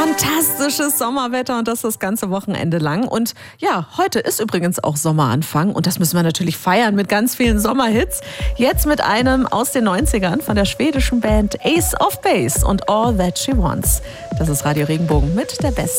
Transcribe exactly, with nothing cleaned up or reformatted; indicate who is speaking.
Speaker 1: Fantastisches Sommerwetter und das das ganze Wochenende lang. Und ja, heute ist übrigens auch Sommeranfang und das müssen wir natürlich feiern mit ganz vielen Sommerhits. Jetzt mit einem aus den neunzigern von der schwedischen Band Ace of Base und All That She Wants. Das ist Radio Regenbogen mit der besten